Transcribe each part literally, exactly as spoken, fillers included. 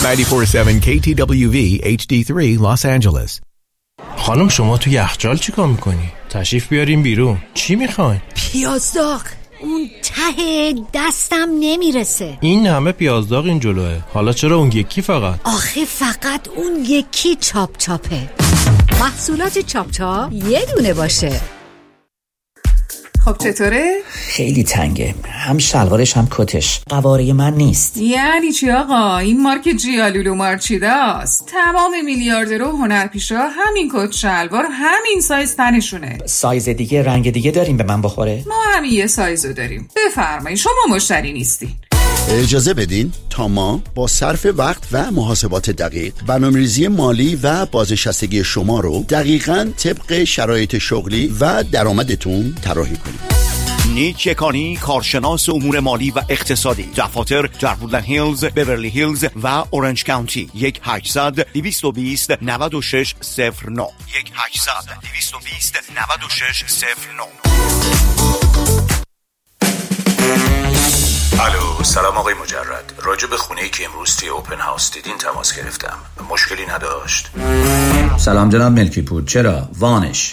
نود و چهار ممیز هفت کی تی دبلیو وی اچ دی سه Los Angeles. خانم شما تو یخچال چی کار میکنی؟ تشریف بیاریم بیرون. چی میخواین؟ پیاز داغ. اون ته دستم نمیرسه. این همه پیاز داغ این جلوه. حالا چرا اون یکی فقط؟ آخه فقط اون یکی چاپ چاپه. محصولات چاپ چاپ یه دونه باشه. خب چطوره؟ خیلی تنگه، هم شلوارش هم کتش قواره من نیست. یعنی چی آقا؟ این مارک جیالولو مارچیداست. تمام میلیاردرها و هنرپیشا همین کت شلوار همین سایز تنشونه. سایز دیگه رنگ دیگه داریم به من بخوره؟ ما همین یه سایزو داریم. بفرمایید شما مشتری نیستین. اجازه بدین تا ما با صرف وقت و محاسبات دقیق برنامه‌ریزی مالی و بازنشستگی شما رو دقیقاً طبق شرایط شغلی و درآمدتون طراحی کنیم. نیک یکانی، کارشناس امور مالی و اقتصادی، دفاتر در وودلند هیلز، بیورلی هیلز و اورنج کانتی. یک هشتصد دویست و بیست نود و شش صفر نه یک هشتصد دویست و بیست نود و شش صفر نه. الو، سلام آقای مجرد. راجع به خونه‌ای که امروز توی اوپن هاوس دیدین تماس گرفتم. مشکلی نداشت؟ سلام جناب ملکی پور. چرا؟ وانش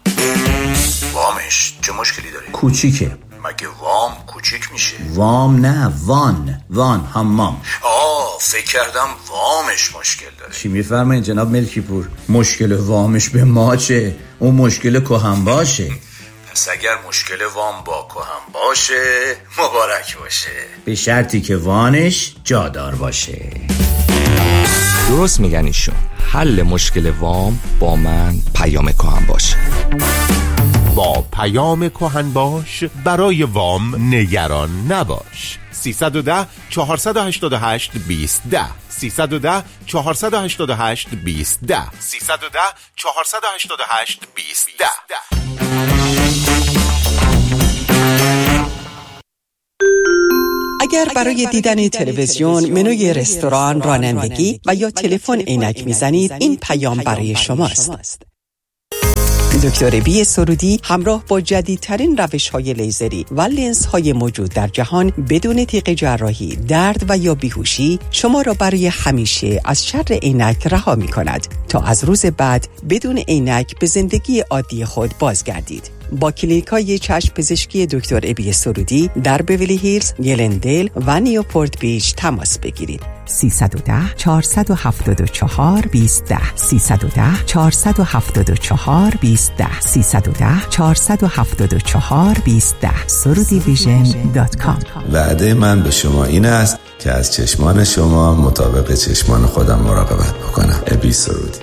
وامش چه مشکلی داره؟ کوچیکه. مگه وام کوچیک میشه؟ وام نه، وان وان حمام. آه فکر کردم وامش مشکل داره. چی میفرمایید جناب ملکی پور؟ مشکل وامش به ما چه؟ اون مشکل کهن باشه. پس اگر مشکل وام با کهن باشه مبارک باشه، به شرطی که وانش جادار باشه. درست میگن ایشون. حل مشکل وام با من پیام کهن باش. با پیام کهن باش برای وام نگران نباش. سیصد و ده چهارصد و هشتاد و هشت بیست ده سیصد و ده چهارصد و هشتاد و هشت بیست ده سیصد و ده چهارصد و هشتاد و هشت بیست ده. اگر برای دیدن تلویزیون، منوی رستوران، رانندگی و یا تلفن عینک میزنید، این پیام برای شماست. دکتر بی سرودی همراه با جدیدترین روش‌های لیزری و لنزهای موجود در جهان بدون تیغ جراحی، درد و یا بیهوشی شما را برای همیشه از شر عینک رها می‌کند تا از روز بعد بدون عینک به زندگی عادی خود بازگردید. با کلینیک‌های چشم پزشکی دکتر ابی سرودی در بیولی هیلز، گلندل و نیوپورت بیچ تماس بگیرید. سیصد و ده چهارصد و هفتاد و چهار بیست ده سیصد و ده چهارصد و هفتاد و چهار بیست ده سیصد و ده چهارصد و هفتاد و چهار بیست ده سرودی ویژن دات کام. وعده من به شما این است که از چشمان شما مطابق چشمان خودم مراقبت بکنم. ابی سرودی.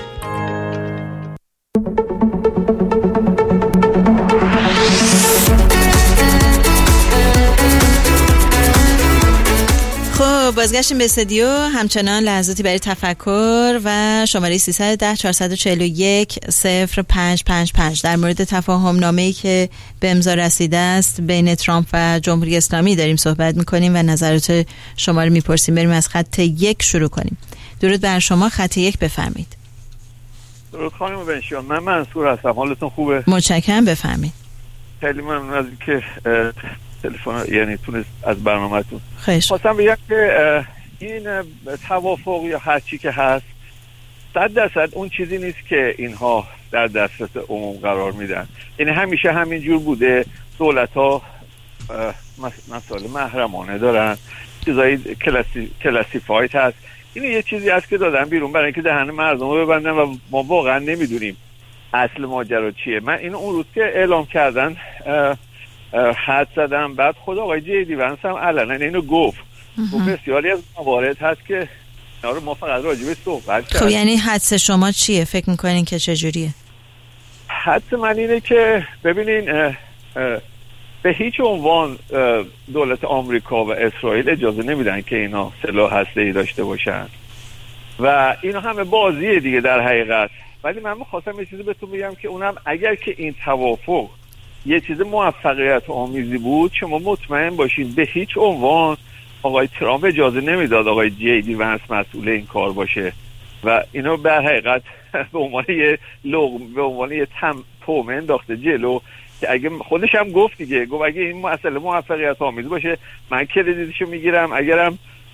بازگشتیم به استودیو. همچنان لحظاتی برای تفکر و شماره سیصد و ده چهارصد و چهل و یک صفر پنج پنج پنج در مورد تفاهم نامه‌ای که به امضا رسیده است بین ترامپ و جمهوری اسلامی داریم صحبت می‌کنیم و نظرات شما رو می‌پرسیم. بریم از خط یک شروع کنیم. درود بر شما. خط یک بفرمایید. درود خانم بنشیان، من منصور هستم. حالتون خوبه؟ متشکرم، بفرمایید. خیلی ممنون از اینکه تلفن یعنی تونست از برنامه‌تون. خواستم بگم که این توافق یا هر چی که هست صد درصد اون چیزی نیست که اینها در دسترس عموم قرار میدن. یعنی همیشه همینجور بوده. دولت‌ها مسائل محرمانه دارن، چیزای کلاسی کلاسیفاید هست. این یه چیزی هست که دادن بیرون برای اینکه دهن مردم رو ببندن و ما واقعا نمیدونیم اصل ماجرا چیه. من اینو اون روز که اعلام کردن حد زدم، بعد خود آقای جیدی ونس هم علنا اینو گفت. و بسیاری از موارد هست که اینا ما فقط راجع به صحبت کردیم. خب یعنی حدس شما چیه؟ فکر میکنین که چجوریه؟ حدس من اینه که ببینین اه اه به هیچ عنوان دولت آمریکا و اسرائیل اجازه نمیدن که اینا سلاح هسته‌ای داشته باشن و اینا همه بازیه دیگه در حقیقت. ولی من خواستم یه چیزی بهتون بگم که اونم اگر که این توافق یه چیز موفقیت آمیزی بود، شما مطمئن باشین به هیچ عنوان آقای ترامپ اجازه نمیداد آقای جی دی ونس مسئول این کار باشه و اینو به حقیقت به عنوان یه لغم، به عنوان یه تم تومه انداخته جلو که اگه خودش هم گفت دیگه، گفت اگه این مسئله موفقیت آمیز باشه من کردیتشو میگیرم، اگرم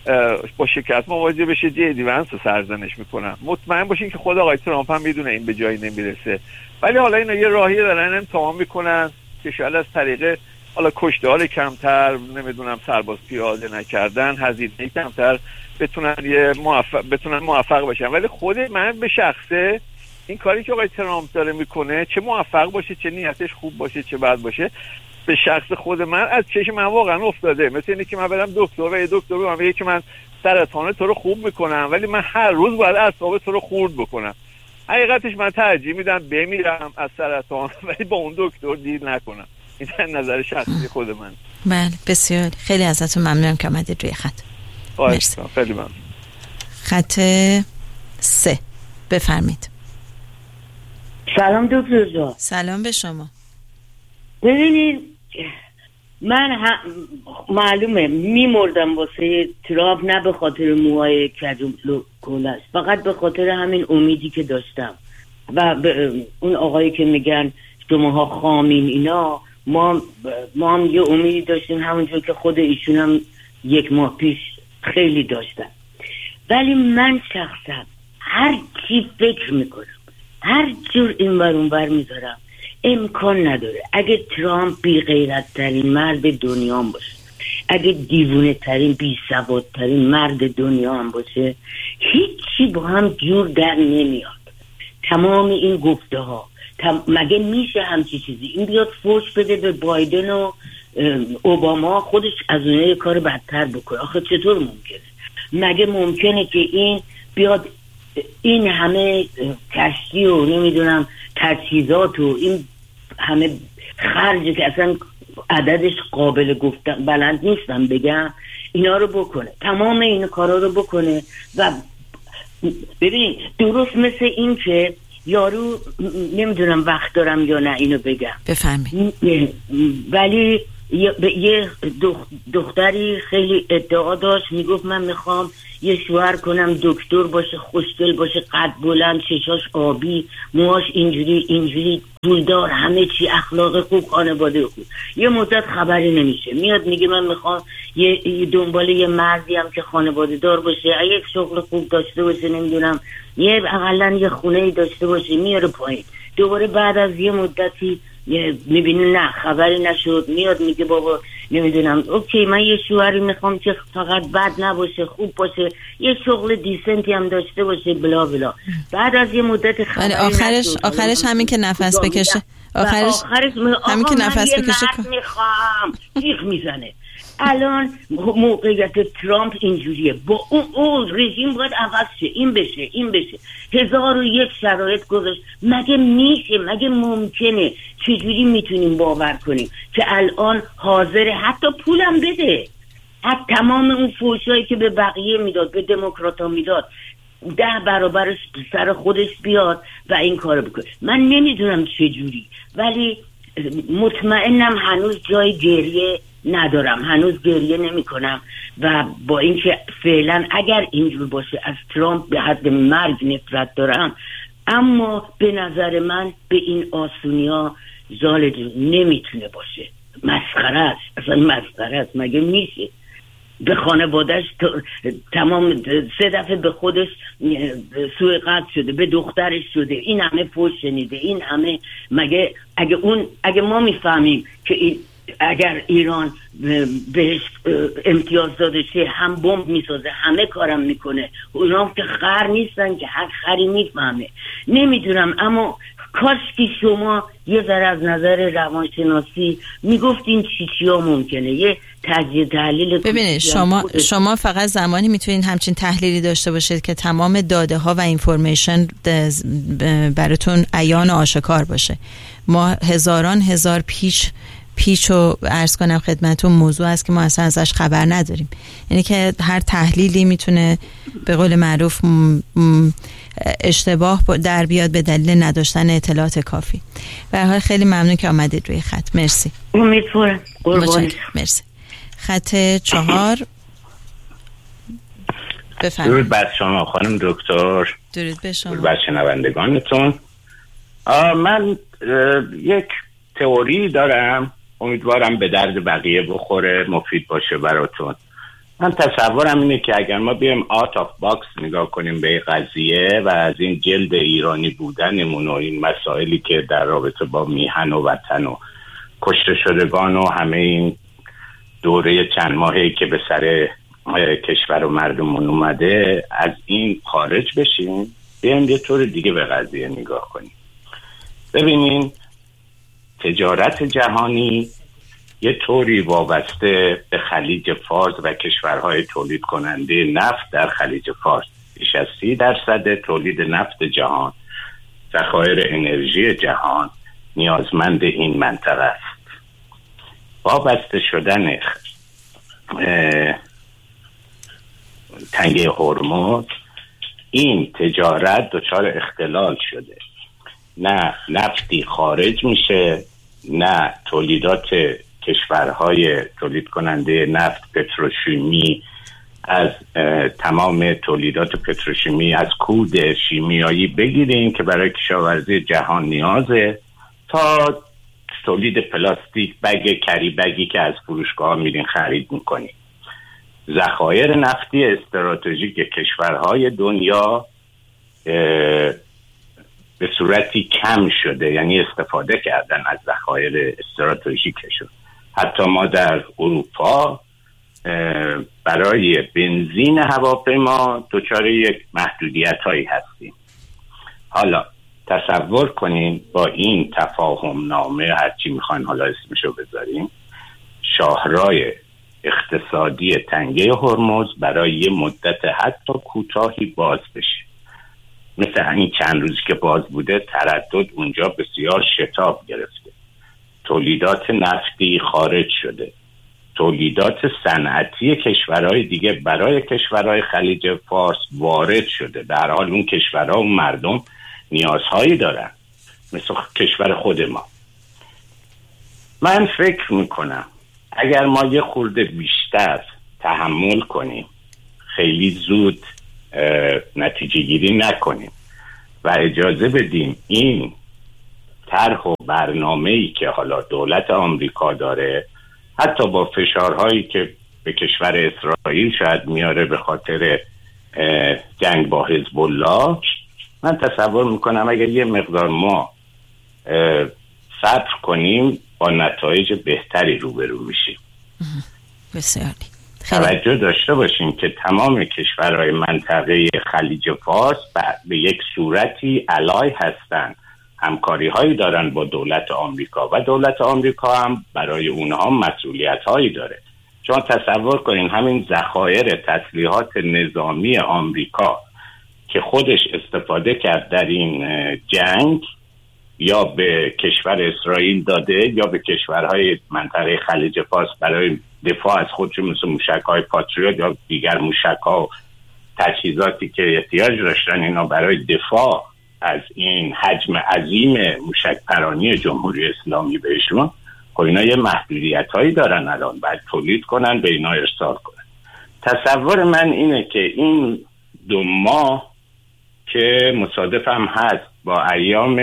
با شکست مواجه بشه جدی وانس رو سرزنش میکنن. مطمئن باشین که خود آقای ترامپ هم میدونه این به جایی نمیرسه، ولی حالا اینا یه راهی دارن امتحان میکنن که شاید از طریق حالا کشتار کمتر، نمیدونم سرباز پیاده نکردن، هزینه کمتر بتونن یه موفق بتونن موفق باشن. ولی خود من به شخصه این کاری که آقای ترامپ داره میکنه، چه موفق باشه چه نیتش خوب باشه چه بد باشه، به شخص خود من از چشم من واقعا افتاده. مثل اینه که من برم دکتر و یه دکتر بگم بگه که من سرطان تو رو خوب میکنم، ولی من هر روز باید اعصاب تو رو خورد بکنم. حقیقتش من ترجیح میدم بمیرم از سرطان ولی با اون دکتر دیل نکنم. این نظر شخصی خود من. بله بسیار، خیلی ازتون ممنونم که آمدید روی خط. مرسی. خیلی ممنون. خط سه بفرمید. سلام دکتر جان. سلام به شما. ببینید من هم معلومه میمردم واسه ترامپ، نه به خاطر موهای کج و کلش، فقط به خاطر همین امیدی که داشتم و اون آقایی که میگن شماها خامین اینا، ما ما هم یه امیدی داشتیم همونجور که خود ایشون هم یک ماه پیش خیلی داشتن. ولی من شخصا هر چی فکر میکنم، هر جور این ور اون ور میذارم، امکان نداره اگه ترامپ بی غیرت ترین مرد دنیا هم باشه، اگه دیوونه ترین بی سواد ترین مرد دنیا هم باشه، هیچی با هم جور در نمیاد. تمام این گفته ها تم... مگه میشه همچی چیزی؟ این بیاد فوش بده به بایدن و اوباما، خودش از اونها کار بدتر بکنه. آخه چطور ممکنه؟ مگه ممکنه که این بیاد این همه کشتی و نمیدونم تجهیزات و این همه خرجی که اصلا عددش قابل گفتن بلند نیستم بگم، اینا رو بکنه، تمام این کارا رو بکنه. و ببین درست مثل این که یارو نمیدونم وقت دارم یا نه اینو بگم بفهمی، ولی یه دختری خیلی ادعا داشت، میگفت من میخوام یه شوهر کنم دکتر باشه، خوشگل باشه، قد بلند، چشاش آبی، موهاش اینجوری اینجوری، پولدار، همه چی، اخلاق خوب، خانواده خوب. یه مدت خبری نمیشه، میاد میگه من میخوام یه دنبال یه مردی هم که خانواده دار باشه، یک شغل خوب داشته باشه، نمیدونم یه اقلا یه خونه داشته باشه، میاره پایین. دوباره بعد از یه مدتی میبینی نه خبری نشد، میاد میگه بابا نمیدونم اوکی من یه شوهری میخوام که فقط بد نباشه، خوب باشه، یه شغل دیسنتی هم داشته باشه، بلا بلا. بعد از یه مدت خبری آخرش نشد. آخرش همین که نفس بکشه، آخرش, آخرش همین که نفس بکشه میخوام جیغ میزنه. الان موقعیت ترامپ اینجوریه، با اون اون رژیم باید عوض شه، این بشه این بشه، هزار و یک شرایط گذاشت. مگه میشه؟ مگه ممکنه؟ چجوری میتونیم باور کنیم که الان حاضر حتی پولم بده، حتی تمام اون فوشایی که به بقیه میداد، به دموکرات‌ها میداد، ده برابرش سر خودش بیاد و این کارو بکنه؟ من نمیدونم چجوری، ولی مطمئنم هنوز جای گریه ندارم، هنوز گریه نمی کنم. و با اینکه فعلا اگر اینجور باشه از ترامپ به حد مرگ نفرت دارم، اما به نظر من به این آسونیا زال نمیتونه باشه. مسخره است، اصلا مسخره است. مگه میشه به خانوادهش تمام سه دفعه به خودش سوء قصد شده، به دخترش شده، این همه فوش شنیده، این همه. مگه اگه اون اگه ما میفهمیم که این اگر ایران بهش امتیاز داده شه هم بمب میسازه، همه کارم میکنه، اونا که خر نیستن که هر خری میفهمه. نمیدونم، اما کاش که شما یه ذره از نظر روانشناسی میگفتین چی چیا ممکنه، یه تجزیه تحلیل. ببینید شما شما فقط زمانی میتونین همچین تحلیلی داشته باشید که تمام داده ها و اینفورمیشن براتون عیان آشکار باشه. ما هزاران هزار پیش پیچ و عرض کنم خدمتون موضوع است که ما اصلا ازش خبر نداریم. یعنی که هر تحلیلی میتونه به قول معروف اشتباه در بیاد به دلیل نداشتن اطلاعات کافی. به هر حال خیلی ممنون که آمدید روی خط. مرسی. امیدوارم. قربان. مرسی. خط چهار بفرمایید. درود بر شما خانم دکتر. درود به شما. درود بر شنوندگانتون. من یک تئوری دارم، امیدوارم به درد بقیه بخوره، مفید باشه براتون. من تصورم اینه که اگر ما بیایم آت آف باکس نگاه کنیم به قضیه و از این جلد ایرانی بودنمون و این مسائلی که در رابطه با میهن و وطن و کشته شدگان و همه این دوره چند ماهی که به سر کشور و مردمون اومده، از این خارج بشیم، بیایم یه طور دیگه به قضیه نگاه کنیم. ببینین تجارت جهانی یه طوری وابسته به خلیج فارس و کشورهای تولید کننده نفت در خلیج فارس. بیش از سی درصد تولید نفت جهان، ذخایر انرژی جهان نیازمند این منطقه است. وابسته شدن تنگه هرمز، این تجارت دچار اختلال شده. نه نفتی خارج میشه، نه تولیدات کشورهای تولید کننده نفت، پتروشیمی، از تمام تولیدات پتروشیمی از کود شیمیایی بگیریم که برای کشاورزی جهان نیازه، تا تولید پلاستیک بگ، کری بگی که از فروشگاه میرین خرید میکنیم. ذخایر نفتی استراتژیک کشورهای دنیا به صورتی کم شده، یعنی استفاده کردن از ذخایر استراتژیکشون. حتی ما در اروپا برای بنزین هواپیما دچار یک محدودیت هایی هستیم. حالا تصور کنین با این تفاهم نامه، هرچی میخواین حالا اسمشو بذاریم، شاهرای اقتصادی تنگه هرمز برای یه مدت حتی کوتاهی باز بشه. مثل این چند روزی که باز بوده، تردد اونجا بسیار شتاب گرفته، تولیدات نفتی خارج شده، تولیدات صنعتی کشورهای دیگه برای کشورهای خلیج فارس وارد شده. در حال اون کشورها و مردم نیازهایی دارن مثل کشور خود ما. من فکر میکنم اگر ما یه خورده بیشتر تحمل کنیم، خیلی زود نتیجه گیری نکنیم و اجازه بدیم این طرح و برنامه‌ای که حالا دولت آمریکا داره، حتی با فشارهایی که به کشور اسرائیل شاید میاره به خاطر جنگ با حزب الله، من تصور میکنم اگر یه مقدار ما صبر کنیم با نتایج بهتری روبرو میشیم. بسیاری توجه داشته باشیم که تمام کشورهای منطقه خلیج فارس به یک صورتی علای هستند، همکاری هایی دارن با دولت آمریکا و دولت آمریکا هم برای اونها مسئولیت هایی داره. چون تصور کنین همین ذخایر تسلیحات نظامی آمریکا که خودش استفاده کرد در این جنگ، یا به کشور اسرائیل داده یا به کشورهای منطقه خلیج فارس برای دفاع از خودشون، مثل موشک‌های پاتریوت یا دیگر موشک‌ها و تجهیزاتی که احتیاج داشتن اینا برای دفاع از این حجم عظیم موشک پرانی جمهوری اسلامی بهشون، خب اینا یه محدودیت‌هایی دارن، الان باید تولید کنن به اینا ارسال کنن. تصور من اینه که این دو ماه که مصادف هم هست با ایام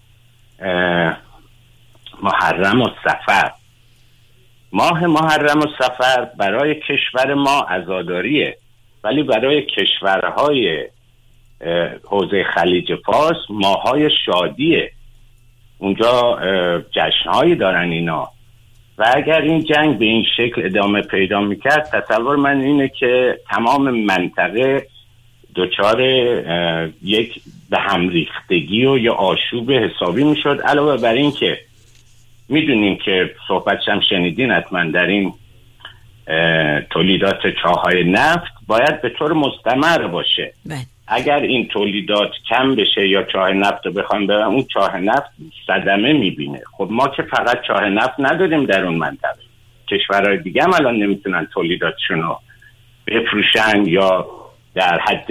محرم و صفر، ماه محرم و صفر برای کشور ما عزاداریه، ولی برای کشورهای حوزه خلیج فارس ماهای شادیه. اونجا جشنهایی دارن اینا، و اگر این جنگ به این شکل ادامه پیدا میکرد، تصور من اینه که تمام منطقه دچار یک به هم ریختگی و یا آشوب حسابی میشد. علاوه بر این که میدونیم که صحبتش هم شنیدین حتما، در این تولیدات چاهای نفت باید به طور مستمر باشه. بله. اگر این تولیدات کم بشه یا چاه نفت رو بخوام برن، اون چاه نفت صدمه میبینه. خب ما که فقط چاه نفت نداریم در اون منطقه، کشورهای دیگه هم الان نمیتونن تولیداتشون رو بفروشن یا در حد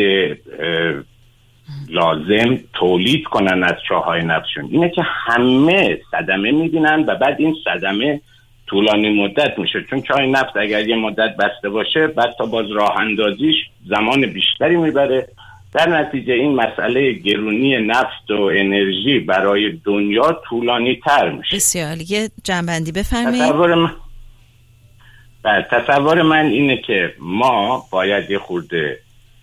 لازم تولید کنن از چاهای نفتشون. اینه که همه صدمه میبینن و بعد این صدمه طولانی مدت میشه، چون چاه نفت اگر یه مدت بسته باشه، بعد تا باز راه اندازیش زمان بیشتری میبره. در نتیجه این مسئله گرونی نفت و انرژی برای دنیا طولانی تر میشه. بسیار. یه جنبندی بفرمایید. تصور من و تصور من اینه که ما باید یه خورده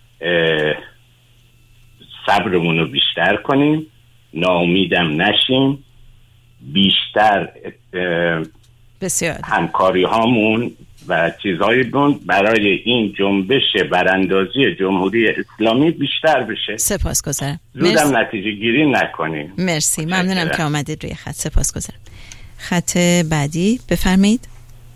صبرمون رو بیشتر کنیم، ناامیدم نشیم، بیشتر بسیار همکاری هامون و چیزهای بون برای این جنبش براندازی جمهوری اسلامی بیشتر بشه. سپاسگزارم. زودم نتیجه گیری نکنیم. مرسی، ممنونم که آمدید روی خط. سپاسگزارم. خط بعدی بفرمایید.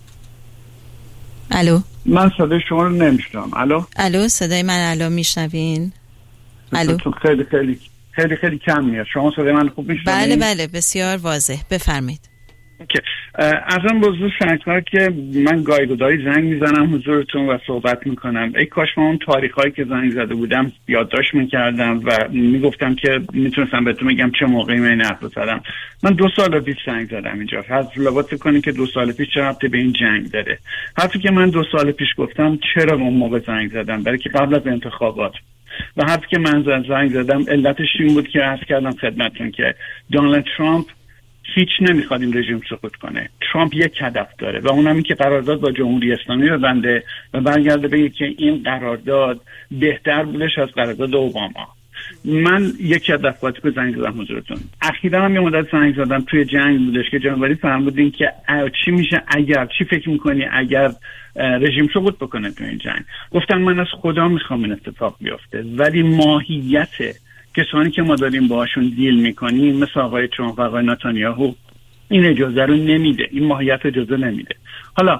الو، من صدای شما رو نمیشنم. الو الو، صدای من الو میشنوین؟ الو، خیلی خیلی خیلی خیلی کم میاد. شما صدای من خوب میشنوین؟ بله بله، بسیار واضح. بفرمایید. که ازم بزرگ شنکار که من گایدودایی زنگ میزنم حضورتون و صحبت میکنم. ای کاش من اون تاریخایی که زنگ زده بودم یادداشت میکردم و میگفتم که میتونستم بهتون بگم چه موقعی من این حرف زدم. من دو سال پیش زنگ زدم اینجا. از لابد کنین که دو سال پیش چه ربطی به این جنگ داره؟ حرفی که من دو سال پیش گفتم چرا اون موقع زنگ زدم؟ برای که قبل از انتخابات. و حرفی که من زنگ زدم علتش این بود که عرض کردم خدمتتون که دونالد ترامپ هیچ نمیخواد این رژیم سقوط کنه. ترامپ یک هدف داره و اونم این که قرارداد با جمهوری اسلامی ببنده و برگرده بگه که این قرارداد بهتر بودش از قرارداد اوباما. من یک هدف باید به زنگ زدم حضورتون. اخیراً هم یه مدت زنگ زدم توی جنگ بودش که جنبالی فرمودین که چی میشه اگر، چی فکر میکنی اگر رژیم سقوط بکنه توی این جنگ. گفتم من از خدا میخوام این اتفاق بیفته، ولی ماهیت کسانی که ما داریم باهاشون دیل میکنیم مثل آقای ترامپ و آقای نتانیاهو این اجازه رو نمیده، این ماهیت اجازه نمیده. حالا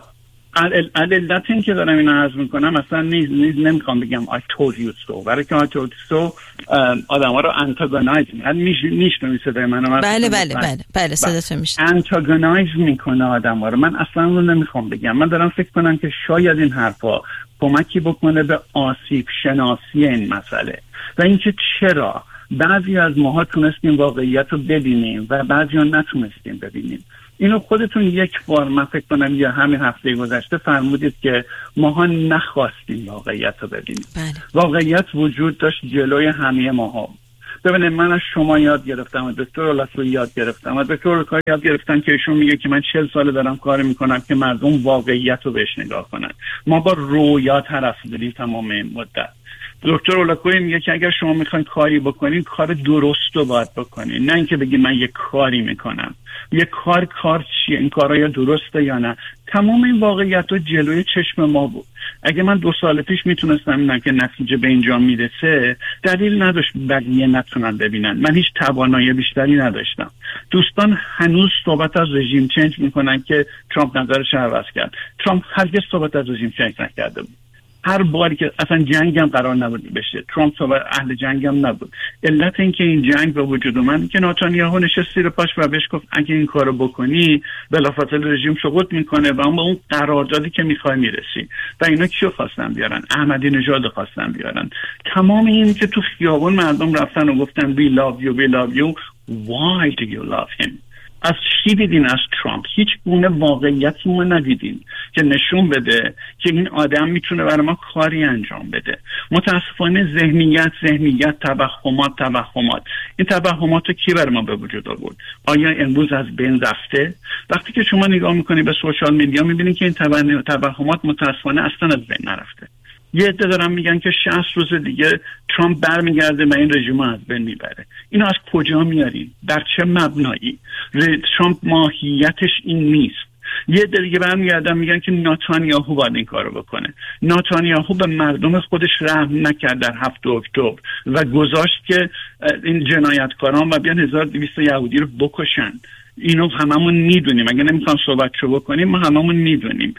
علت این که دارم این رو عرض میکنم اصلا نیز, نیز نمیخوام بگم I told you so، برای که I told you so آدم ها رو انتاگونایز میشنوی صدای من؟ بله بله بله بله صداتون میشنوی. انتاگونایز میکنه آدم ها رو. من اصلا رو نمیخوام بگم. من دارم فکر کنم که شاید این حرفا کمکی بکنه به آسیب شناسی این مسئله و اینکه چرا بعضی از ماها تونستیم واقعیت رو ببینیم و بعضی ها نتونستیم ببینیم. اینو خودتون یک بار من فکر کنم یا همین هفته گذشته فرمودید که ماها نخواستیم واقعیت رو ببینیم. بله. واقعیت وجود داشت جلوی همه ماها. ببینید من از شما یاد گرفتم، از دکتر اولاسو یاد گرفتم، از دکتر اولاسو یاد گرفتم که ایشون میگه که من چهل ساله دارم کار میکنم که مردم واقعیت رو بهش نگاه کنن. ما با رویا طرف بودیم تمام این مدت. دکتر اولاکوی میگه که اگر شما میخواین کاری بکنین کار درست رو باید بکنین، نه اینکه بگید من یک کاری میکنم. یک کار کار چیه؟ این کارا درسته یا نه؟ تمام این واقعیت رو جلوی چشم ما بود. اگه من دو سال پیش میتونستم اینم که نتیجه به اینجا میرسه، دلیل نداشت بقیه نتونن ببینن. من هیچ توانایی بیشتری نداشتم. دوستان هنوز صحبت از رژیم چنج میکنن که ترامپ نظرش عوض کرد. ترامپ هرگز صحبت از رژیم چنج نکرده بود. هر باری که اصلا جنگ هم قرار نبود بشه، ترامپ صحبت اهل جنگ هم نبود. علت این که این جنگ به وجود اومد که نتانیاهو نشست زیر پاش و بهش گفت اگه این کارو بکنی بلافاصله رژیم سقوط میکنه و اما اون قراردادی که میخوای میرسی. و اینا کیو خواستن بیارن؟ احمدی نژاد خواستن بیارن. تمام این که تو خیابون مردم رفتن و گفتن we love you we love you why do you love him؟ از چی دیدین از ترامپ؟ هیچ گونه واقعیتی ما ندیدین که نشون بده که این آدم میتونه برای ما کاری انجام بده. متاسفانه ذهنیت ذهنیت توهمات توهمات این توهمات رو کی برای ما به وجود آورد؟ آیا امروز از بین رفته؟ وقتی که شما نگاه میکنی به سوشال میدیا میبینید که این توهمات متاسفانه اصلا از بین نرفته. یه عده دارن میگن که شصت روز دیگه ترامپ برمیگرده و این رژیم از بین میبره. اینو از کجا میارین؟ در چه مبنایی؟ ترامپ ماهیتش این نیست. یه عده دیگه برمیگردن میگن که نتانیاهو باید این کارو بکنه. نتانیاهو به مردم خودش رحم نکرد در هفتم اکتبر و گذاشت که این جنایتکاران و بیان هزار و دویست یهودی رو بکشن. اینو هممون میدونیم. اگه نمیخوام صحبتشو بکنیم ما هممون میدونیم.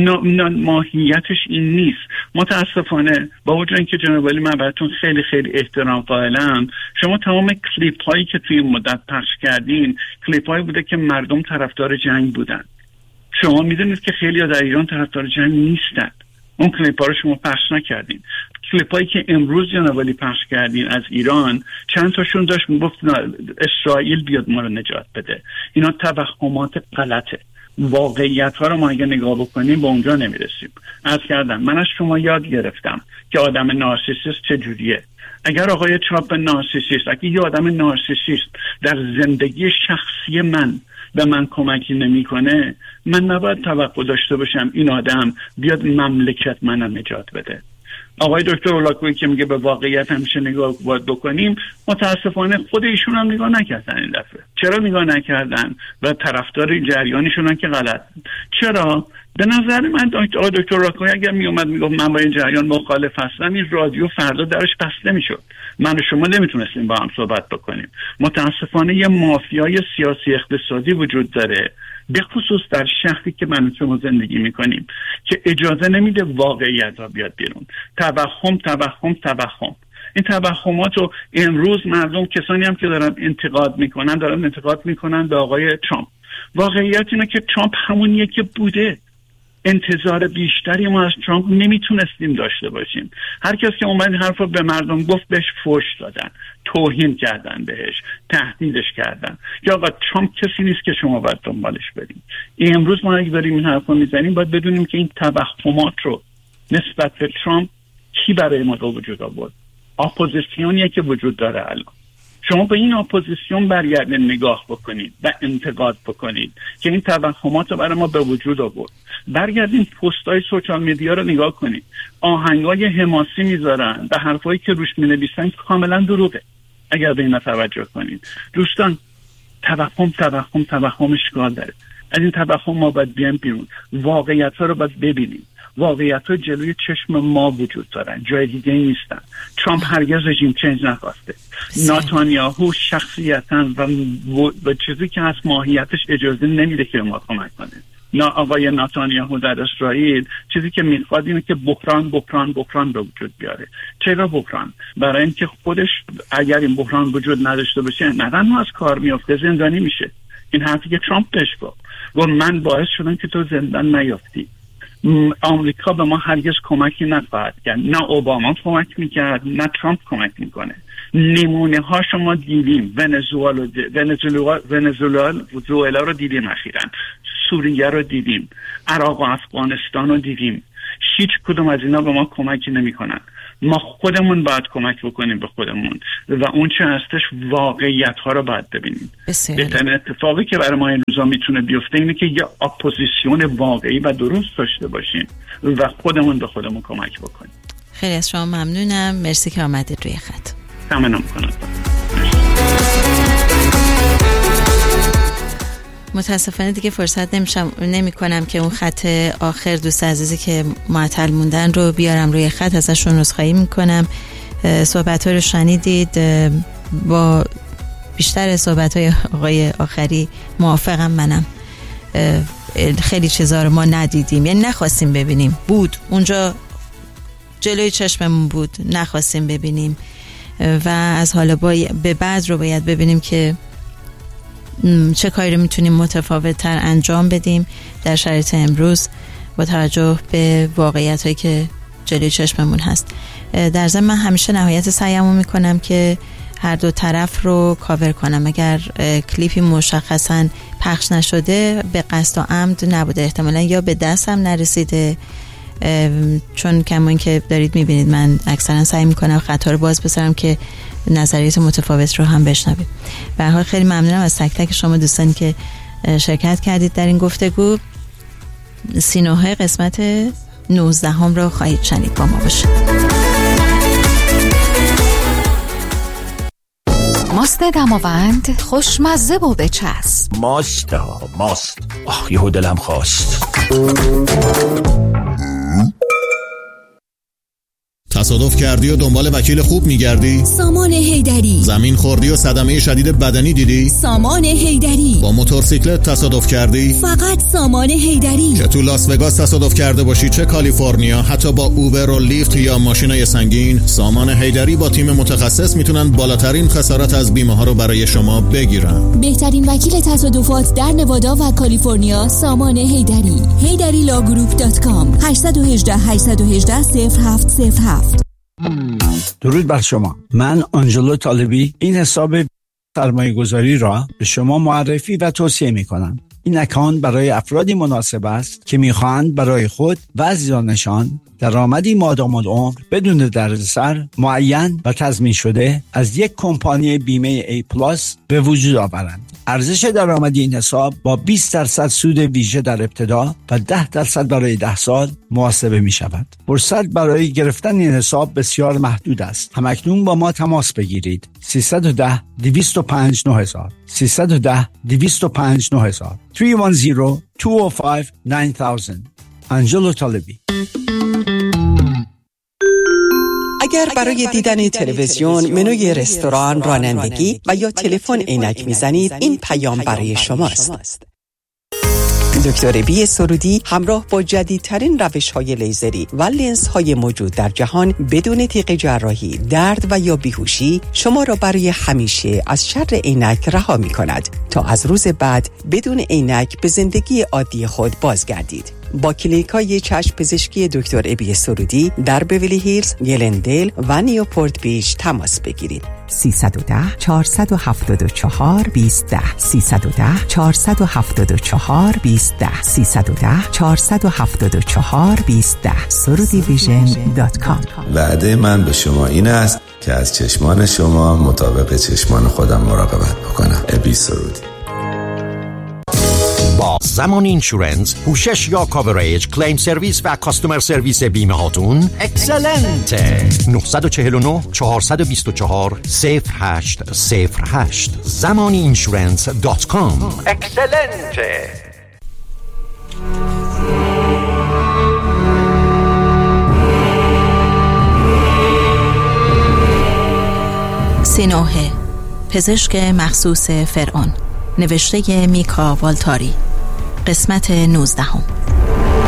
ماهیتش این نیست. متاسفانه با وجود اینکه جناب علی من براتون خیلی خیلی احترام قائلم، شما تمام کلیپ هایی که توی این مدت پخش کردین کلیپ هایی بوده که مردم طرفدار جنگ بودن. شما میدونید که خیلی ها در ایران طرفدار جنگ نیستن. اون کلیپ ها رو شما پخش نکردین. کلیپ هایی که امروز جناب علی پخش کردین از ایران چند تاشون داشت میگفت اسرائیل بیاد ما رو نجات بده. اینا توهمات غلطه. واقعیت ها رو ما اگه نگاه بکنیم به اونجا نمیرسیم. عرض کردم من از شما یاد گرفتم که آدم نارسیسیست چجوریه. اگر آقای ترامپ نارسیسیست، اگه یه آدم نارسیسیست در زندگی شخصی من به من کمکی نمیکنه، من نباید توقع داشته باشم این آدم بیاد مملکت منم نجات بده. آقای دکتر اولاکویی که میگه به واقعیت همیشه نگاه باید بکنیم، متاسفانه خود ایشون هم نگاه نکردن این دفعه. چرا نگاه نکردن و طرفدار جریانشون که غلط؟ چرا؟ به نظر من آقای دکتر اولاکویی اگر میومد میگفت من با این جریان مخالف هستم، این رادیو فردا درش بسته میشد، من و شما نمیتونستیم با هم صحبت بکنیم. متاسفانه یه مافیای سیاسی اقتصادی وجود داره، به خصوص در شهری که من و شما زندگی میکنیم، که اجازه نمیده واقعیت ها بیاد بیرون. توهم توهم توهم این توهمات رو امروز مردم، کسانی هم که دارن انتقاد میکنن دارن انتقاد میکنن به آقای ترامپ. واقعیت اینه که ترامپ همونیه که بوده. انتظار بیشتری ما از ترامپ نمیتونستیم داشته باشیم. هر کس که اومد این حرف رو به مردم گفت بهش فحش دادن، توهین کردن بهش، تهدیدش کردن که آقا ترامپ کسی نیست که شما باید دنبالش بریم. امروز ما اگه داریم این حرف رو میزنیم باید بدونیم که این توهمات رو نسبت به ترامپ کی برای ما به وجود آورد؟ اپوزیسیونیه که وجود داره الان. شما به این اپوزیسیون برگردین نگاه بکنید و انتقاد بکنید که این توهمات رو برای ما به وجود آورد. برگردین پست‌های سوشال میدیا رو نگاه کنید، آهنگای حماسی میذارن و حرفایی که روش مینویسن کاملا دروغه اگر به این توجه کنید. دوستان، توهم توهم توهم اشکال داره. از این توهم ما باید بیایم بیرون، واقعیت‌ها رو باید ببینیم. واقعیت‌ها جلوی چشم ما وجود دارن، جای دیگه نیستن. ترامپ هرگز رژیم چنج نخواسته. نتانیاهو شخصیتاً و, و چیزی که از ماهیتش اجازه نمیده که ما کمک کنه. نه آقای نتانیاهو در اسرائیل چیزی که میخواد اینه که بحران بحران بحران به وجود بیاره. چرا بحران؟ برای اینکه خودش اگر این بحران وجود نداشته باشه نه تنها از کار میفته، زندانی میشه. این حرفی که ترامپ بهش گفت و من باعث شدم که تو زندان نیافتی. آمریکا به ما هرگز کمکی نخواهد کرد، نه اوباما کمک میکرد نه ترامپ کمک میکنه. نمونه ها شما دیدیم، ونزوئلا ونزوئلا ونزوئلا رو دیدیم اخیراً، سوریه رو دیدیم، عراق و افغانستان رو دیدیم. هیچ کدوم از اینا به ما کمکی نمیکنن. ما خودمون باید کمک بکنیم به خودمون و اون چه هستش واقعیت ها رو باید ببینیم. بهترین اتفاقی که برای ما این روزا میتونه بیفته اینه که یه اپوزیسیون واقعی و درست داشته باشیم و خودمون به خودمون کمک بکنیم. خیلی از شما ممنونم، مرسی که آمدید روی خط. ممنون کنم. متاسفانه دیگه فرصت نمیشم نمی کنم که اون خط آخر دوست عزیزی که معطل موندن رو بیارم روی خط، ازشون عذرخواهی میکنم. صحبت ها رو شنیدید، با بیشتر صحبت های آقای آخری موافقم منم. خیلی چیزا رو ما ندیدیم، یعنی نخواستیم ببینیم، بود اونجا جلوی چشممون بود، نخواستیم ببینیم و از حالا به بعد رو باید ببینیم که چه کاری رو میتونیم متفاوت تر انجام بدیم در شرایط امروز با توجه به واقعیت هایی که جلوی چشممون هست. در ضمن من همیشه نهایت سعیمو میکنم که هر دو طرف رو کاور کنم. اگر کلیپی مشخصا پخش نشده به قصد و عمد نبوده، احتمالا یا به دستم نرسیده، چون کمان که دارید میبینید من اکثرا سعی میکنم خطا رو باز بذارم که نظریات متفاوت رو هم بشنویم. به هر حال خیلی ممنونم از تک تک شما دوستانی که شرکت کردید در این گفتگو. سینوهای قسمت نوزده هم رو خواهید شنید، با ما باشید. ماست دماوند خوشمزه و بچسب. ماست ها ماست. آه یهو دلم خواست. تصادف کردی و دنبال وکیل خوب میگردی؟ سامان حیدری. زمین خوردی و صدمه شدید بدنی دیدی؟ سامان حیدری. با موتورسیکلت تصادف کردی؟ فقط سامان حیدری. چه تو لاس وگاس تصادف کرده باشی چه کالیفرنیا، حتی با اوبر و لیفت یا ماشینای سنگین، سامان حیدری با تیم متخصص میتونن بالاترین خسارت از بیمه ها رو برای شما بگیرن. بهترین وکیل تصادفات در نوادا و کالیفرنیا سامان حیدری. حیدری لاگروپ دات کام هشت یک هشت هشت یک هشت صفر هفت صفر هفت. درود بر شما. من آنجلو طالبی این حساب سرمایه گذاری را به شما معرفی و توصیه می کنم. این اکانت برای افرادی مناسب است که می خواهند برای خود و عزیزانشان درآمدی مادام العمر بدون دردسر معین و تضمین شده از یک کمپانی بیمه ای پلاس به وجود آورند. ارزش درآمدی این حساب با بیست درصد سود ویژه در ابتدا و ده درصد برای ده سال محاسبه می شود. فرصت برای گرفتن این حساب بسیار محدود است. همکنون با ما تماس بگیرید. سیصد و ده دویست و پنج نه هزار سیصد و ده دویست و پنج نه هزار سه یک صفر دو صفر پنج نه هزار انجلو طالبی. اگر برای دیدن تلویزیون، منوی رستوران، رانندگی و یا تلفن عینک میزنید، این پیام برای شماست. دکتر بی سرودی همراه با جدیدترین روش‌های لیزری و لنزهای موجود در جهان بدون تیغ جراحی، درد و یا بیهوشی شما را برای همیشه از شر عینک رها می‌کند تا از روز بعد بدون عینک به زندگی عادی خود بازگردید. با کلینیک‌های چشم پزشکی دکتر ابی سرودی در بیولی هیلز، گلندل و نیوپورت بیچ تماس بگیرید. سیصد و ده چهارصد و هفتاد و چهار بیست ده سیصد و ده چهارصد و هفتاد و چهار بیست ده سیصد و ده چهارصد و هفتاد و چهار بیست ده سرودی ویژن دات کام. وعده من به شما این است که از چشمان شما مطابق چشمان خودم مراقبت بکنم. ابی سرودی. با زمان اینشورنس، پوشش یا کاوریج، کلیم سرویس و کاستومر سرویس بیمه هاتون اکسلنته. نه چهار نه چهار دو چهار صفر هشت صفر هشت زمانی اینشورنس دات کام. اکسلنته. سینوه، پزشک مخصوص فرعون، نوشته میکا والتاری، قسمت نوزدهم.